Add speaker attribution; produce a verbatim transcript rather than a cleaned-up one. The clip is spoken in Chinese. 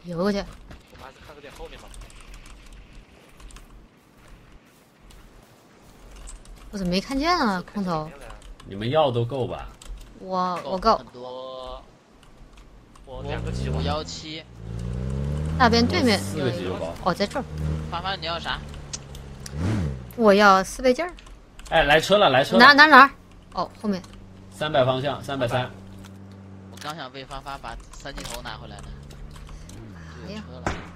Speaker 1: 游过去。
Speaker 2: 我们还是看着点后面吧。
Speaker 1: 我怎么没看见啊？空投。
Speaker 3: 你们药都够吧？
Speaker 1: 我我够。
Speaker 4: 很多。
Speaker 2: 我两个急
Speaker 4: 五
Speaker 2: 火
Speaker 4: 幺七。
Speaker 1: 那边对面
Speaker 3: 四个急救包。
Speaker 1: 哦，在这儿。
Speaker 4: 凡凡，你要啥？
Speaker 1: 我要四倍镜儿。
Speaker 3: 哎，来车了，来车了。
Speaker 1: 哪哪哪？哦，后面。
Speaker 3: 三百方向，三百三。
Speaker 4: 我刚想为发发把三级头拿回来呢。
Speaker 1: 哎呀。
Speaker 4: 车了。